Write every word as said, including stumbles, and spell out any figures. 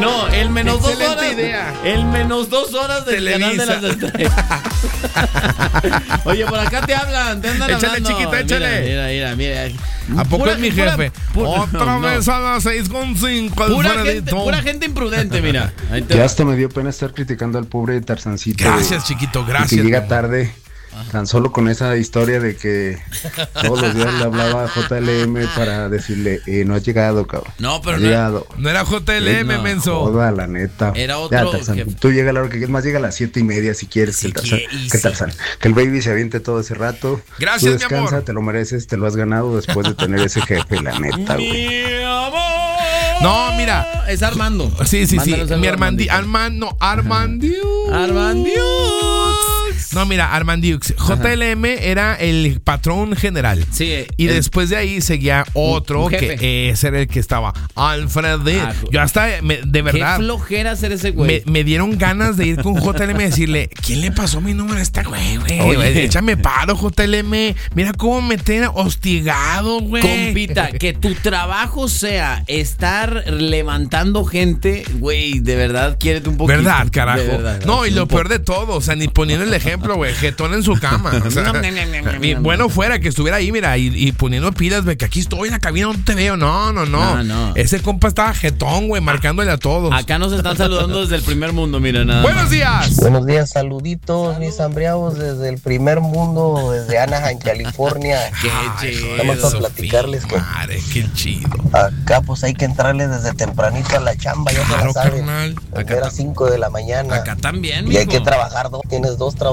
No, el menos Excelente dos horas. idea. El menos dos horas del Televisa. canal de las estrellas. Oye, por acá te hablan, te andan Échale, hablando. chiquita, échale. Mira, mira, mira. mira. ¿A poco Pura- es mi pura- jefe? pura- Otra no, no. vez a las seis con cinco. Pura gente, pura gente imprudente, mira. Ahí te Ya va. hasta me dio pena estar criticando al pobre Tarzancito. Gracias, chiquito, Y gracias. que mi llega amor. tarde, tan solo con esa historia de que todos los días le hablaba a J L M para decirle, eh, no has llegado, cabrón. No, pero has no- llegado. No era J L M, No, menso. Joda, la neta. Era Ya, otro Tarzán, jefe. tú llega a la hora que quieras, más llega a las siete y media si quieres. Si que, el Tarzán, quiere, y que, sí. Tarzán, que el baby se aviente todo ese rato. Gracias, Tú mi descansa, amor. te lo mereces, te lo has ganado después de tener ese jefe, la neta, güey. Mi amor. No, mira. Es Armando. Sí, sí, sí. Mándale un saludo Mi a Armandi, Armando, no, Armandiux. Armandiux. No, mira, Armandiux. J L M era el patrón general. Sí. Y el- después de ahí seguía otro un jefe. que ese era el que estaba Alfred. Ah, Yo hasta, me- de Qué verdad, flojera ser ese me, güey. me dieron ganas de ir con J L M y decirle, ¿quién le pasó mi número a esta güey, güey? Oye. Échame paro, J L M. Mira cómo me tiene hostigado, güey. Compita, que tu trabajo sea estar levantando gente, güey, de verdad, quiérete un poquito. ¿Verdad, carajo? De verdad, No, y un lo poco. peor de todo, o sea, ni poniendo el ejemplo, güey, jetón en su cama. O sea, y bueno fuera que estuviera ahí, mira, y, y poniendo pilas, güey, que aquí estoy en la cabina, no te veo. No, no, no. No, no. Ese compa estaba jetón, güey, marcándole a todos. Acá nos están saludando desde el primer mundo, mira, nada Buenos más. días. Buenos días, saluditos, mis hambriados desde el primer mundo, desde Anaheim, California. Qué Ay, chido. Vamos a su platicarles, pinche güey. madre, qué chido. Acá pues hay que entrarle desde tempranito a la chamba, ya se Claro, la saben. carnal. Acá a las cinco de la mañana. Acá también, Y hay mijo. que trabajar, dos, tienes dos trabajos.